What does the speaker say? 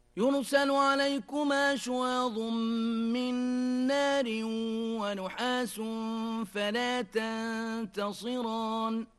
يرسل عليكما شواظ من نار ونحاس فلا تنتصران